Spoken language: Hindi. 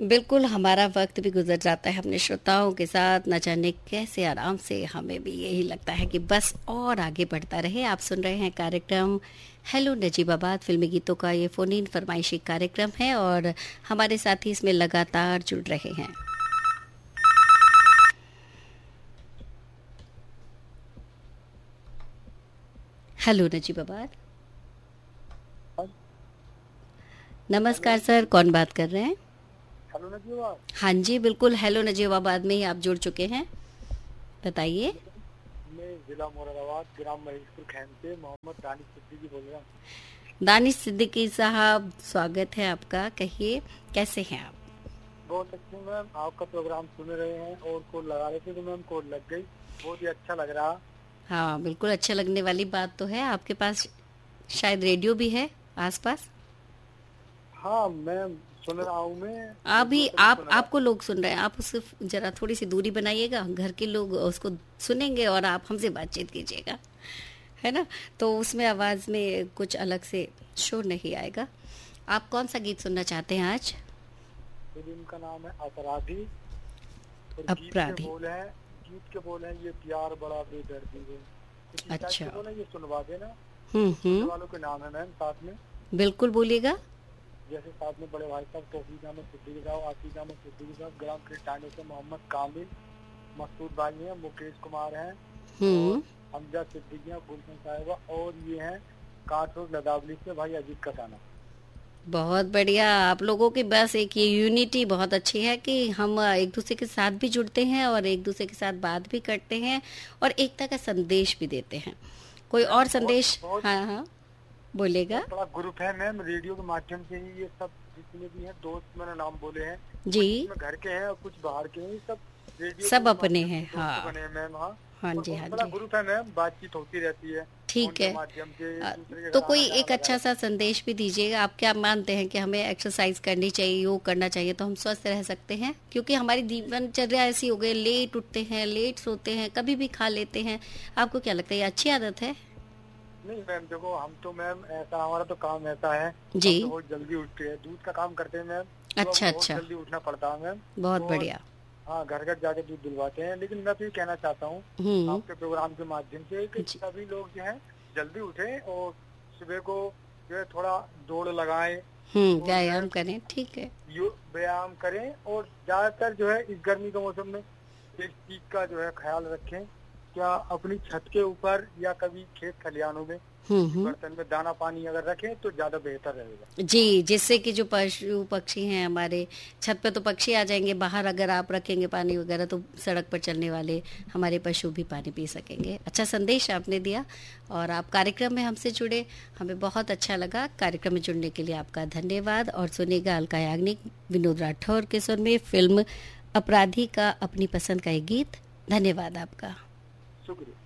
बिल्कुल, हमारा वक्त भी गुजर जाता है अपने श्रोताओं के साथ, न जाने कैसे आराम से। हमें भी यही लगता है कि बस और आगे बढ़ता रहे। आप सुन रहे हैं कार्यक्रम हेलो नजीबाबाद। फिल्मी गीतों का ये फोन इन फरमाइशी कार्यक्रम है और हमारे साथी इसमें लगातार जुड़ रहे हैं। हेलो नजीबाबाद। नमस्कार सर, कौन बात कर रहे हैं? हेलो नजीबाबाद। हाँ जी बिल्कुल, हेलो नजीबाबाद में ही आप जुड़ चुके हैं, बताइए। मैं जिला मुरादाबाद, ग्राम महेशपुर खैम से मोहम्मद दानिश सिद्दीकी बोल रहा हूँ। दानिश सिद्दीकी साहब, स्वागत है आपका। कहिए, कैसे हैं आप? बहुत अच्छे मैम, आपका प्रोग्राम सुन रहे हैं और कॉल लगा रहे थे तो मैम कॉल लग गई, बहुत ही अच्छा लग रहा। हाँ बिल्कुल, अच्छा लगने वाली बात तो है। आपके पास शायद रेडियो भी है आसपास? हाँ मैम, सुन रहा हूँ मैं। अभी दूसरों को भी आप सुन रहा। आपको लोग सुन रहे हैं, आप उससे जरा थोड़ी सी दूरी बनाइएगा, घर के लोग उसको सुनेंगे और आप हमसे बातचीत कीजिएगा, है ना? तो उसमें आवाज में कुछ अलग से शोर नहीं आएगा। आप कौन सा गीत सुनना चाहते हैं आज? फिल्म का नाम है अपराधी और अपराधी। गीत के बोल है ये प्यार बड़ा बेदर्दी है। इसी टाइप अच्छा। के बोल है, ये सुनवा देना। सुनने हम्म। वालों के नाम है मैम साथ में, बिल्कुल बोलिएगा। जैसे साथ में बड़े भाई साहब तौफीक अहमद सिद्दीकी साहब, आतिक अहमद सिद्दीकी साहब, ग्राम कृष्णानी से मोहम्मद कामिल, मकसूद भाई हैं, मुकेश कुमार हैं हम्म। और हमजा सिद्दीकी हैं, गुलशन साहिबा, और ये हैं काठरोड लदावली से भाई अजीत कटाना। बहुत बढ़िया। आप लोगों की बस एक ये यूनिटी बहुत अच्छी है कि हम एक दूसरे के साथ भी जुड़ते हैं और एक दूसरे के साथ बात भी करते हैं और एकता का संदेश भी देते हैं। कोई और मैम बहुत संदेश? बहुत हाँ हाँ, बोलेगा। बहुत बड़ा ग्रुप है मैम, रेडियो के माध्यम से ही ये सब जितने भी हैं दोस्त, मैंने नाम बोले हैं, जी। कुछ इसमें घर के हैं और कुछ बाहर के हैं, ये सब रेडियो सब के अपने माध्यम से हैं, दोस्त हाँ। बने हैं मैम। हाँ, हाँ और जी, हाँ बहुत बड़ा जी। ग्रुप है मैम, बातचीत होती रहती है फोन ठीक के है। माध्यम से, एक दूसरे के तो घर कोई आना जाना एक लगा अच्छा रहता सा है। संदेश भी दीजिएगा। आप क्या मानते हैं कि हमें एक्सरसाइज करनी चाहिए, योग करना चाहिए तो हम स्वस्थ रह सकते हैं? क्योंकि हमारी जीवनचर्या ऐसी हो गई, लेट उठते हैं, लेट सोते हैं, कभी भी खा लेते हैं। आपको क्या लगता है, ये अच्छी आदत है? नहीं मैम, देखो हम तो मैम ऐसा, हमारा तो काम ऐसा है, जी। हम तो बहुत जल्दी उठते हैं, दूध का काम करते हैं मैम, तो अच्छा हमको बहुत अच्छा, जल्दी उठना पड़ता है मैम। बहुत और बढ़िया। हाँ, घर घर जाके दूध दिलवाते हैं। लेकिन मैं तो ये कहना चाहता हूँ हम्म। आपके प्रोग्राम के माध्यम से कि जी। सभी लोग जो है जल्दी उठें और सुबह को जो है थोड़ा दौड़ लगाएं और जो है व्यायाम करें, ठीक है। व्यायाम करें, और ज्यादातर जो है इस गर्मी के मौसम में एक चीज का जो है ख्याल रखें, क्या अपनी छत के ऊपर या कभी खेत खलिहानों में किसी हम्म। बर्तन में दाना पानी अगर रखें तो ज्यादा बेहतर रहेगा। जी, जिससे कि जो पशु पक्षी हैं हमारे, छत पे तो पक्षी आ जाएंगे, बाहर अगर आप रखेंगे पानी वगैरह तो सड़क पर चलने वाले हमारे पशु भी पानी पी सकेंगे। अच्छा संदेश आपने दिया और आप कार्यक्रम में हमसे जुड़े, हमें बहुत अच्छा लगा। कार्यक्रम में जुड़ने के लिए आपका धन्यवाद। और सुनिएगा अलका याग्निक, विनोद राठौर के स्वर में फिल्म अपराधी का अपनी पसंद का एक गीत। धन्यवाद आपका। शुक्रिया।